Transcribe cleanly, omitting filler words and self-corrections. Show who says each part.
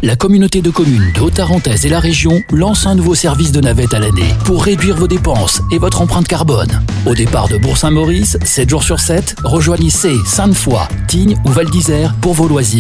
Speaker 1: la communauté de communes de Haute-Tarentaise et la région lance un nouveau service de navette à l'année pour réduire vos dépenses et votre empreinte carbone. Au départ de Bourg-Saint-Maurice, 7 jours sur 7, rejoignez Sainte-Foy, Tignes ou Val d'Isère pour vos loisirs.